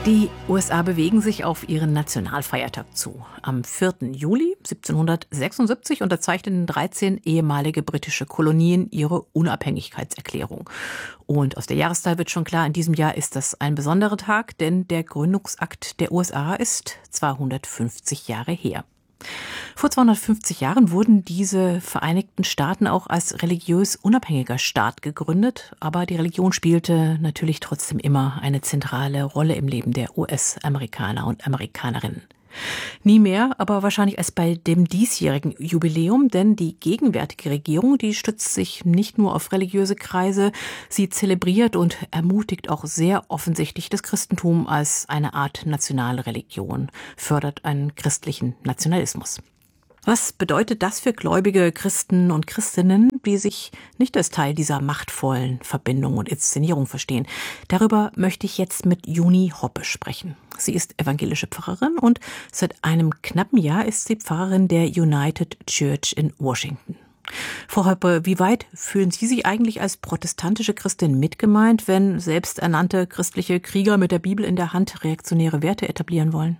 Die USA bewegen sich auf ihren Nationalfeiertag zu. Am 4. Juli 1776 unterzeichneten 13 ehemalige britische Kolonien ihre Unabhängigkeitserklärung. Und aus der Jahreszahl wird schon klar, in diesem Jahr ist das ein besonderer Tag, denn der Gründungsakt der USA ist 250 Jahre her. Vor 250 Jahren wurden diese Vereinigten Staaten auch als religiös unabhängiger Staat gegründet, aber die Religion spielte natürlich trotzdem immer eine zentrale Rolle im Leben der US-Amerikaner und Amerikanerinnen. Nie mehr, aber wahrscheinlich als bei dem diesjährigen Jubiläum, denn die gegenwärtige Regierung, die stützt sich nicht nur auf religiöse Kreise, sie zelebriert und ermutigt auch sehr offensichtlich das Christentum als eine Art nationale Religion, fördert einen christlichen Nationalismus. Was bedeutet das für gläubige Christen und Christinnen, die sich nicht als Teil dieser machtvollen Verbindung und Inszenierung verstehen? Darüber möchte ich jetzt mit Juni Hoppe sprechen. Sie ist evangelische Pfarrerin und seit einem knappen Jahr ist sie Pfarrerin der United Church in Washington. Frau Hoppe, wie weit fühlen Sie sich eigentlich als protestantische Christin mitgemeint, wenn selbsternannte christliche Krieger mit der Bibel in der Hand reaktionäre Werte etablieren wollen?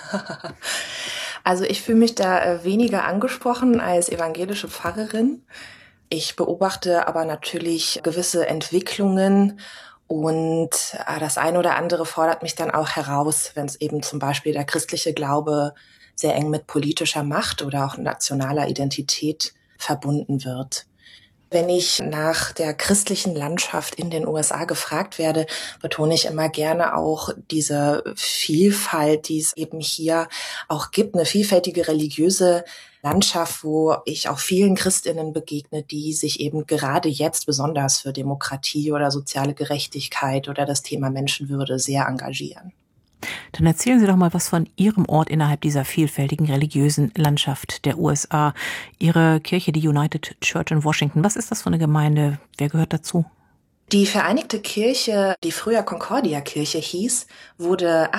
Also ich fühle mich da weniger angesprochen als evangelische Pfarrerin. Ich beobachte aber natürlich gewisse Entwicklungen und das eine oder andere fordert mich dann auch heraus, wenn es eben zum Beispiel der christliche Glaube sehr eng mit politischer Macht oder auch nationaler Identität verbunden wird. Wenn ich nach der christlichen Landschaft in den USA gefragt werde, betone ich immer gerne auch diese Vielfalt, die es eben hier auch gibt, eine vielfältige religiöse Landschaft, wo ich auch vielen Christinnen begegne, die sich eben gerade jetzt besonders für Demokratie oder soziale Gerechtigkeit oder das Thema Menschenwürde sehr engagieren. Dann erzählen Sie doch mal was von Ihrem Ort innerhalb dieser vielfältigen religiösen Landschaft der USA. Ihre Kirche, die United Church in Washington. Was ist das für eine Gemeinde? Wer gehört dazu? Die Vereinigte Kirche, die früher Concordia-Kirche hieß, wurde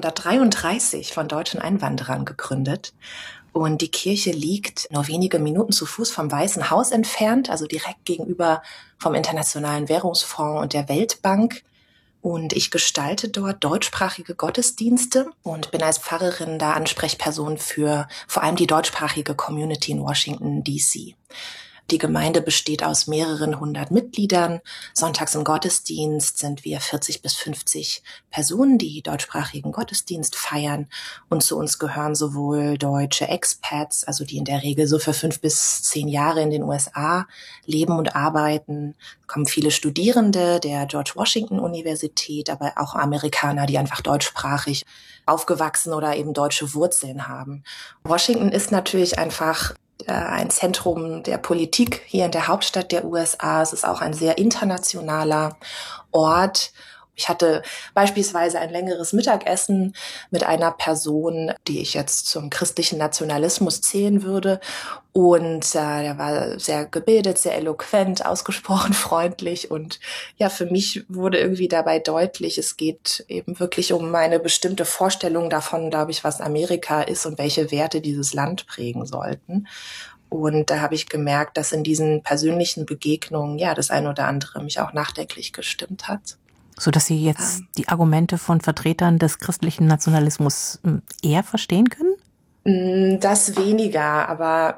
1833 von deutschen Einwanderern gegründet. Und die Kirche liegt nur wenige Minuten zu Fuß vom Weißen Haus entfernt, also direkt gegenüber vom Internationalen Währungsfonds und der Weltbank. Und ich gestalte dort deutschsprachige Gottesdienste und bin als Pfarrerin da Ansprechperson für vor allem die deutschsprachige Community in Washington, D.C. Die Gemeinde besteht aus mehreren hundert Mitgliedern. Sonntags im Gottesdienst sind wir 40 bis 50 Personen, die deutschsprachigen Gottesdienst feiern. Und zu uns gehören sowohl deutsche Expats, also die in der Regel so für 5 bis 10 Jahre in den USA leben und arbeiten. Kommen viele Studierende der George Washington Universität, aber auch Amerikaner, die einfach deutschsprachig aufgewachsen oder eben deutsche Wurzeln haben. Washington ist natürlich einfach ein Zentrum der Politik hier in der Hauptstadt der USA. Es ist auch ein sehr internationaler Ort. Ich hatte beispielsweise ein längeres Mittagessen mit einer Person, die ich jetzt zum christlichen Nationalismus zählen würde. Und der war sehr gebildet, sehr eloquent, ausgesprochen freundlich. Und ja, für mich wurde irgendwie dabei deutlich, es geht eben wirklich um eine bestimmte Vorstellung davon, glaube ich, was Amerika ist und welche Werte dieses Land prägen sollten. Und da habe ich gemerkt, dass in diesen persönlichen Begegnungen ja das eine oder andere mich auch nachdenklich gestimmt hat. Sodass Sie jetzt die Argumente von Vertretern des christlichen Nationalismus eher verstehen können? Das weniger, aber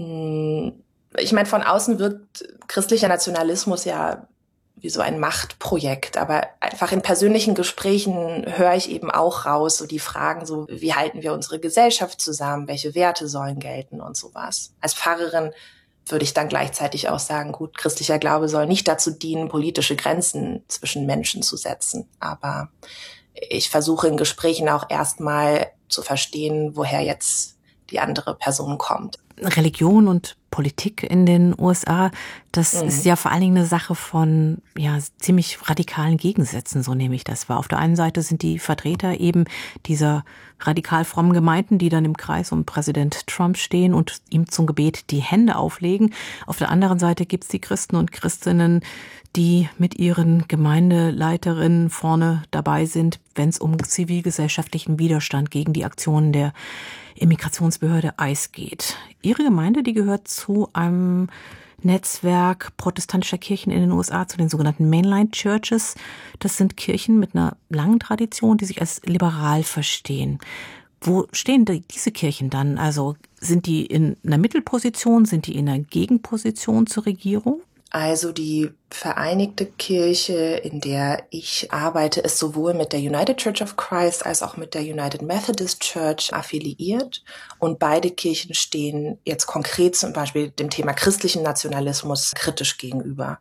ich meine, von außen wirkt christlicher Nationalismus ja wie so ein Machtprojekt, aber einfach in persönlichen Gesprächen höre ich eben auch raus, so die Fragen so, wie halten wir unsere Gesellschaft zusammen, welche Werte sollen gelten und sowas. Als Pfarrerin würde ich dann gleichzeitig auch sagen, gut, christlicher Glaube soll nicht dazu dienen, politische Grenzen zwischen Menschen zu setzen. Aber ich versuche in Gesprächen auch erstmal zu verstehen, woher jetzt die andere Person kommt. Religion und Politik in den USA, das ist ja vor allen Dingen eine Sache von ziemlich radikalen Gegensätzen, so nehme ich das wahr. Auf der einen Seite sind die Vertreter eben dieser radikal frommen Gemeinden, die dann im Kreis um Präsident Trump stehen und ihm zum Gebet die Hände auflegen. Auf der anderen Seite gibt's die Christen und Christinnen, die mit ihren Gemeindeleiterinnen vorne dabei sind, wenn es um zivilgesellschaftlichen Widerstand gegen die Aktionen der Immigrationsbehörde ICE geht. Ihre Gemeinde, die gehört zu einem Netzwerk protestantischer Kirchen in den USA zu den sogenannten Mainline Churches. Das sind Kirchen mit einer langen Tradition, die sich als liberal verstehen. Wo stehen diese Kirchen dann? Also sind die in einer Mittelposition, sind die in einer Gegenposition zur Regierung? Also die Vereinigte Kirche, in der ich arbeite, ist sowohl mit der United Church of Christ als auch mit der United Methodist Church affiliiert. Und beide Kirchen stehen jetzt konkret zum Beispiel dem Thema christlichen Nationalismus kritisch gegenüber.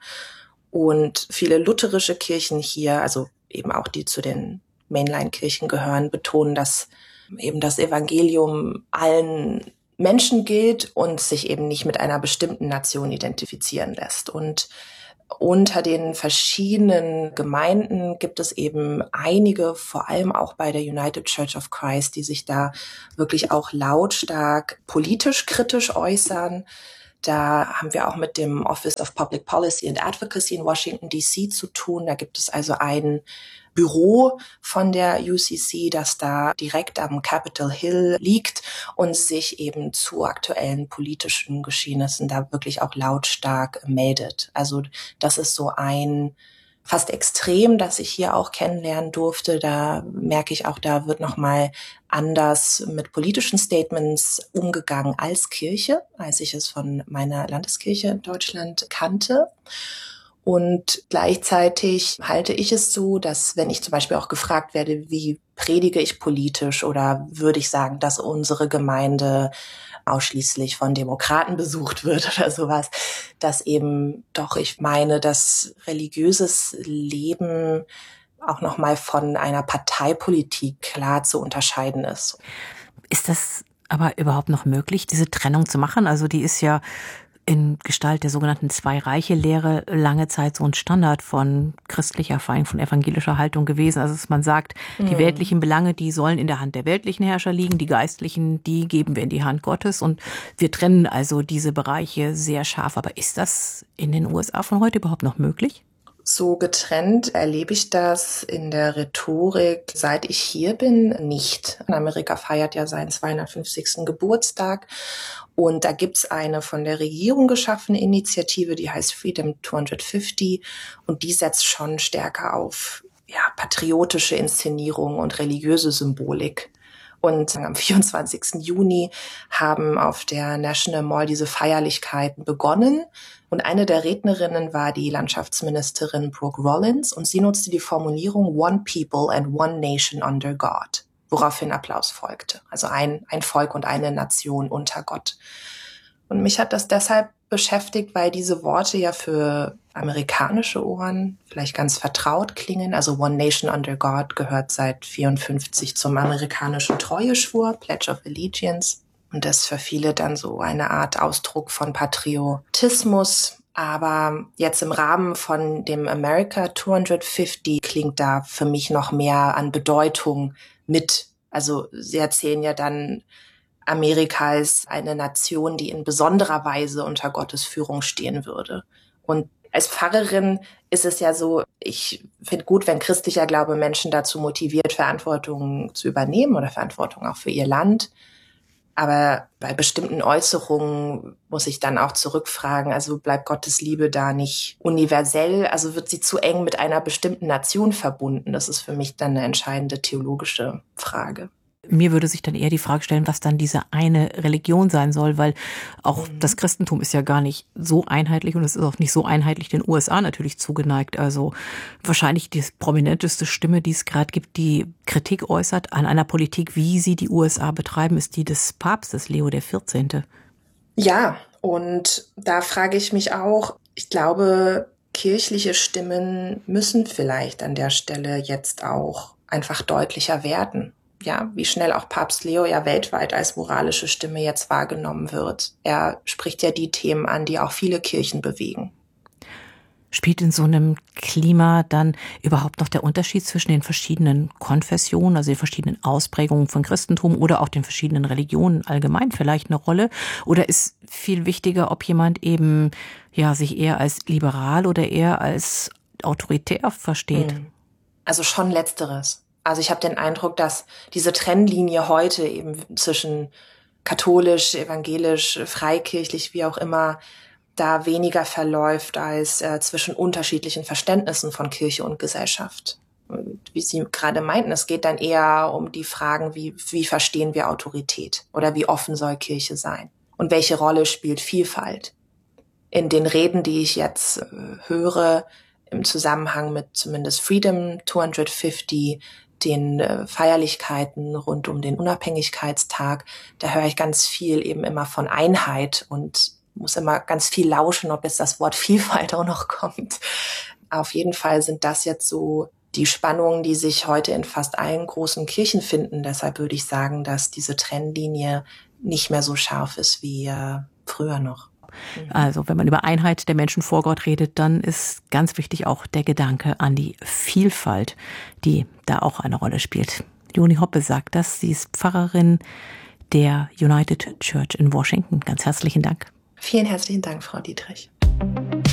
Und viele lutherische Kirchen hier, also eben auch die zu den Mainline-Kirchen gehören, betonen, dass eben das Evangelium allen Menschen gilt und sich eben nicht mit einer bestimmten Nation identifizieren lässt. Und unter den verschiedenen Gemeinden gibt es eben einige, vor allem auch bei der United Church of Christ, die sich da wirklich auch lautstark politisch kritisch äußern. Da haben wir auch mit dem Office of Public Policy and Advocacy in Washington, D.C. zu tun. Da gibt es also ein Büro von der UCC, das da direkt am Capitol Hill liegt und sich eben zu aktuellen politischen Geschehnissen da wirklich auch lautstark meldet. Also das ist so ein fast Extrem, das ich hier auch kennenlernen durfte. Da merke ich auch, da wird nochmal anders mit politischen Statements umgegangen als Kirche, als ich es von meiner Landeskirche in Deutschland kannte. Und gleichzeitig halte ich es so, dass wenn ich zum Beispiel auch gefragt werde, wie predige ich politisch oder würde ich sagen, dass unsere Gemeinde ausschließlich von Demokraten besucht wird oder sowas, dass eben doch ich meine, dass religiöses Leben auch nochmal von einer Parteipolitik klar zu unterscheiden ist. Ist das aber überhaupt noch möglich, diese Trennung zu machen? Also die ist ja in Gestalt der sogenannten Zwei-Reiche-Lehre lange Zeit so ein Standard von christlicher, vor allem von evangelischer Haltung gewesen. Also dass man sagt, die weltlichen Belange, die sollen in der Hand der weltlichen Herrscher liegen, die geistlichen, die geben wir in die Hand Gottes. Und wir trennen also diese Bereiche sehr scharf. Aber ist das in den USA von heute überhaupt noch möglich? So getrennt erlebe ich das in der Rhetorik, seit ich hier bin, nicht. Amerika feiert ja seinen 250. Geburtstag und da gibt's eine von der Regierung geschaffene Initiative, die heißt Freedom 250 und die setzt schon stärker auf patriotische Inszenierung und religiöse Symbolik. Und am 24. Juni haben auf der National Mall diese Feierlichkeiten begonnen. Und eine der Rednerinnen war die Landschaftsministerin Brooke Rollins und sie nutzte die Formulierung One People and One Nation under God, woraufhin Applaus folgte. Also ein Volk und eine Nation unter Gott. Und mich hat das deshalb beschäftigt, weil diese Worte ja für amerikanische Ohren vielleicht ganz vertraut klingen. Also One Nation under God gehört seit 54 zum amerikanischen Treueschwur, Pledge of Allegiance. Und das ist für viele dann so eine Art Ausdruck von Patriotismus. Aber jetzt im Rahmen von dem America 250 klingt da für mich noch mehr an Bedeutung mit. Also sie erzählen ja dann, Amerika ist eine Nation, die in besonderer Weise unter Gottes Führung stehen würde. Und als Pfarrerin ist es ja so, ich finde gut, wenn christlicher Glaube Menschen dazu motiviert, Verantwortung zu übernehmen oder Verantwortung auch für ihr Land. Aber bei bestimmten Äußerungen muss ich dann auch zurückfragen, also bleibt Gottes Liebe da nicht universell? Also wird sie zu eng mit einer bestimmten Nation verbunden? Das ist für mich dann eine entscheidende theologische Frage. Mir würde sich dann eher die Frage stellen, was dann diese eine Religion sein soll, weil auch das Christentum ist ja gar nicht so einheitlich und es ist auch nicht so einheitlich den USA natürlich zugeneigt. Also wahrscheinlich die prominenteste Stimme, die es gerade gibt, die Kritik äußert an einer Politik, wie sie die USA betreiben, ist die des Papstes Leo XIV. Ja, und da frage ich mich auch, ich glaube, kirchliche Stimmen müssen vielleicht an der Stelle jetzt auch einfach deutlicher werden. Ja, wie schnell auch Papst Leo ja weltweit als moralische Stimme jetzt wahrgenommen wird. Er spricht ja die Themen an, die auch viele Kirchen bewegen. Spielt in so einem Klima dann überhaupt noch der Unterschied zwischen den verschiedenen Konfessionen, also den verschiedenen Ausprägungen von Christentum oder auch den verschiedenen Religionen allgemein vielleicht eine Rolle? Oder ist viel wichtiger, ob jemand eben sich eher als liberal oder eher als autoritär versteht? Also schon Letzteres. Also ich habe den Eindruck, dass diese Trennlinie heute eben zwischen katholisch, evangelisch, freikirchlich, wie auch immer, da weniger verläuft als zwischen unterschiedlichen Verständnissen von Kirche und Gesellschaft. Und wie Sie gerade meinten, es geht dann eher um die Fragen, wie verstehen wir Autorität oder wie offen soll Kirche sein und welche Rolle spielt Vielfalt. In den Reden, die ich jetzt höre, im Zusammenhang mit zumindest Freedom 250, den Feierlichkeiten rund um den Unabhängigkeitstag, da höre ich ganz viel eben immer von Einheit und muss immer ganz viel lauschen, ob jetzt das Wort Vielfalt auch noch kommt. Auf jeden Fall sind das jetzt so die Spannungen, die sich heute in fast allen großen Kirchen finden. Deshalb würde ich sagen, dass diese Trennlinie nicht mehr so scharf ist wie früher noch. Also wenn man über Einheit der Menschen vor Gott redet, dann ist ganz wichtig auch der Gedanke an die Vielfalt, die da auch eine Rolle spielt. Leonie Hoppe sagt das. Sie ist Pfarrerin der United Church in Washington. Ganz herzlichen Dank. Vielen herzlichen Dank, Frau Dietrich.